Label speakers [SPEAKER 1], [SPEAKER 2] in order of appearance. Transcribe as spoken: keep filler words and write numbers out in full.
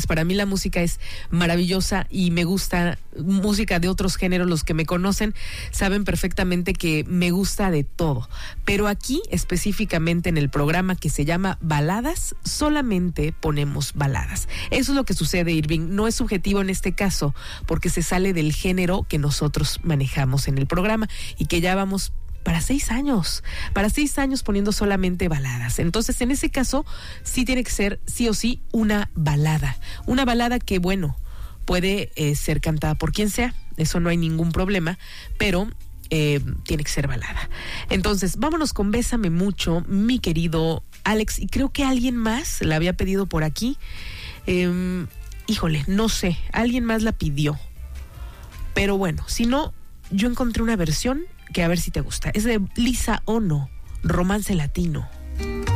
[SPEAKER 1] diferentes. Para mí la música es maravillosa y me gusta música de otros géneros. Los que me conocen saben perfectamente que me gusta de todo. Pero aquí, específicamente en el programa que se llama Baladas, solamente ponemos baladas. Eso es lo que sucede, Irving. No es subjetivo en este caso, porque se sale del género que nosotros manejamos en el programa y que ya vamos para seis años, para seis años poniendo solamente baladas. Entonces, en ese caso, sí tiene que ser, sí o sí, una balada. Una balada que, bueno, puede eh, ser cantada por quien sea, eso no hay ningún problema, pero eh, tiene que ser balada. Entonces, vámonos con Bésame Mucho, mi querido Alex, y creo que alguien más la había pedido por aquí. Eh, híjole, no sé, alguien más la pidió. Pero bueno, si no, yo encontré una versión que a ver si te gusta. Es de Lisa Ono, Romance Latino.